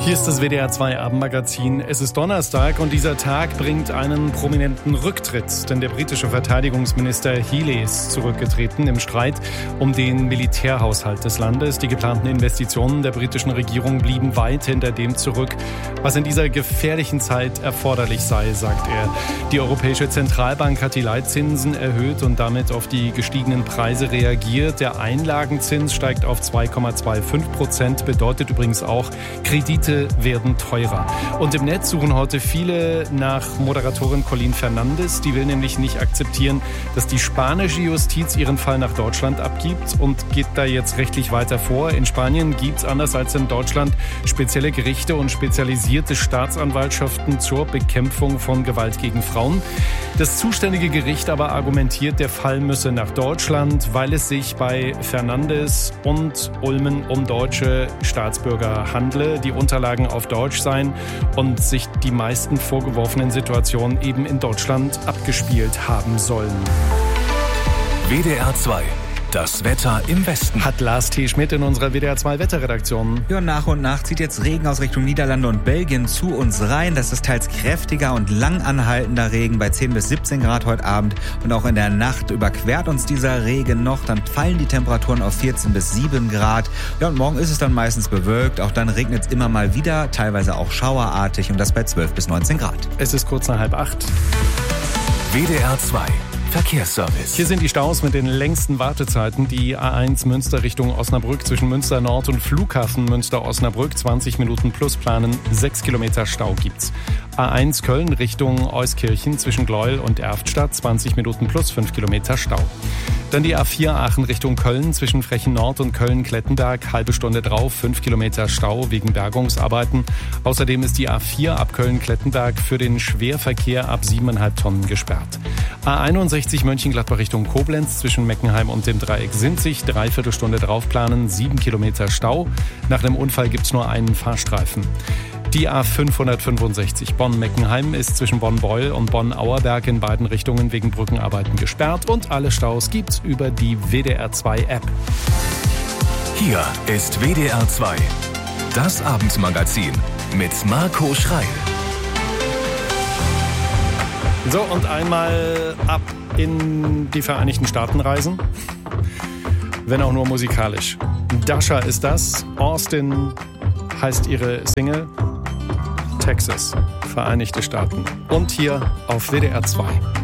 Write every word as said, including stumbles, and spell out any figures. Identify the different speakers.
Speaker 1: Hier ist das W D R zwei Abendmagazin. Es ist Donnerstag und dieser Tag bringt einen prominenten Rücktritt. Denn der britische Verteidigungsminister Healey ist zurückgetreten im Streit um den Militärhaushalt des Landes. Die geplanten Investitionen der britischen Regierung blieben weit hinter dem zurück, was in dieser gefährlichen Zeit erforderlich sei, sagt er. Die Europäische Zentralbank hat die Leitzinsen erhöht und damit auf die gestiegenen Preise reagiert. Der Einlagenzins steigt auf zwei Komma fünfundzwanzig Prozent, bedeutet übrigens auch, Kredite werden teurer. Und im Netz suchen heute viele nach Moderatorin Colleen Fernandes. Die will nämlich nicht akzeptieren, dass die spanische Justiz ihren Fall nach Deutschland abgibt und geht da jetzt rechtlich weiter vor. In Spanien gibt es anders als in Deutschland spezielle Gerichte und spezialisierte Staatsanwaltschaften zur Bekämpfung von Gewalt gegen Frauen. Das zuständige Gericht aber argumentiert, der Fall müsse nach Deutschland, weil es sich bei Fernandes und Ulmen um deutsche Staatsbürger handle, die Unterlagen auf Deutsch seien und sich die meisten vorgeworfenen Situationen eben in Deutschland abgespielt haben sollen.
Speaker 2: W D R zwei. Das Wetter im Westen.
Speaker 1: Hat Lars T. Schmidt in unserer W D R zwei Wetterredaktion.
Speaker 3: Ja, nach und nach zieht jetzt Regen aus Richtung Niederlande und Belgien zu uns rein. Das ist teils kräftiger und lang anhaltender Regen bei zehn bis siebzehn Grad heute Abend. Und auch in der Nacht überquert uns dieser Regen noch. Dann fallen die Temperaturen auf vierzehn bis sieben Grad. Ja, und morgen ist es dann meistens bewölkt. Auch dann regnet es immer mal wieder, teilweise auch schauerartig. Und das bei zwölf bis neunzehn Grad.
Speaker 1: Es ist kurz nach halb acht.
Speaker 2: W D R zwei. Verkehrsservice.
Speaker 1: Hier sind die Staus mit den längsten Wartezeiten. Die A eins Münster Richtung Osnabrück zwischen Münster Nord und Flughafen Münster-Osnabrück. zwanzig Minuten plus planen. sechs Kilometer Stau gibt's. A eins Köln Richtung Euskirchen zwischen Gleuel und Erftstadt. zwanzig Minuten plus fünf Kilometer Stau. Dann die A vier Aachen Richtung Köln zwischen Frechen Nord und Köln-Klettenberg. Halbe Stunde drauf, fünf Kilometer Stau wegen Bergungsarbeiten. Außerdem ist die A vier ab Köln-Klettenberg für den Schwerverkehr ab siebeneinhalb Tonnen gesperrt. A einundsechzig Mönchengladbach Richtung Koblenz zwischen Meckenheim und dem Dreieck Sinzig. Dreiviertel Stunde drauf planen, sieben Kilometer Stau. Nach dem Unfall gibt's nur einen Fahrstreifen. Die A fünfhundertfünfundsechzig Bonn-Meckenheim ist zwischen Bonn-Beul und Bonn-Auerberg in beiden Richtungen wegen Brückenarbeiten gesperrt. Und alle Staus gibt's über die W D R zwei App.
Speaker 2: Hier ist W D R zwei. Das Abendmagazin mit Marco Schreil.
Speaker 1: So, und einmal ab in die Vereinigten Staaten reisen. Wenn auch nur musikalisch. Dasha ist das. Austin heißt ihre Single. Texas, Vereinigte Staaten. Und hier auf W D R zwei.